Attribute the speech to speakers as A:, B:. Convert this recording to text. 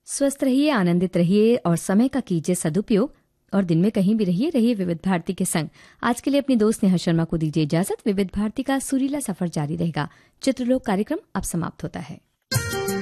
A: स्वस्थ रहिए, आनंदित रहिए और समय का कीजिए सदुपयोग। और दिन में कहीं भी रहिए विविध भारती के संग। आज के लिए अपनी दोस्त नेहा शर्मा को दीजिए इजाजत। विविध भारती का सुरीला सफर जारी रहेगा। चित्रलोक कार्यक्रम अब समाप्त होता है।